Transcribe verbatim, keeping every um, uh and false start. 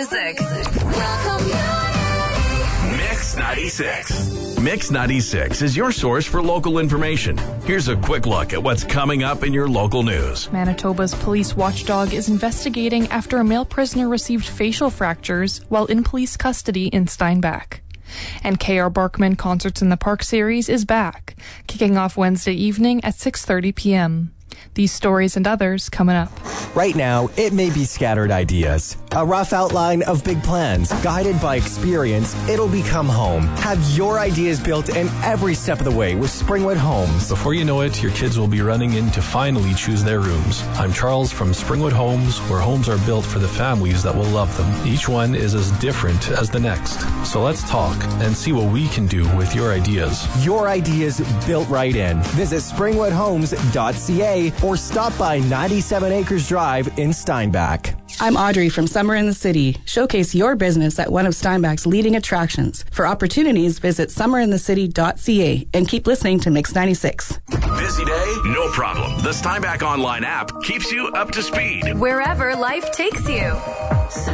music. Welcome, Mix ninety-six. Mix ninety-six is your source for local information. Here's a quick look at what's coming up in your local news. Manitoba's police watchdog is investigating after a male prisoner received facial fractures while in police custody in Steinbach. And K R. Barkman Concerts in the Park series is back, kicking off Wednesday evening at six thirty p.m. These stories and others coming up. Right now, it may be scattered ideas. A rough outline of big plans. Guided by experience, it'll become home. Have your ideas built in every step of the way with Springwood Homes. Before you know it, your kids will be running in to finally choose their rooms. I'm Charles from Springwood Homes, where homes are built for the families that will love them. Each one is as different as the next. So let's talk and see what we can do with your ideas. Your ideas built right in. Visit springwood homes dot c a or stop by ninety-seven Acres Drive in Steinbach. I'm Audrey from Summer in the City. Showcase your business at one of Steinbach's leading attractions. For opportunities, visit summer in the city dot c a and keep listening to Mix ninety-six. Busy day? No problem. The Steinbach Online app keeps you up to speed. Wherever life takes you.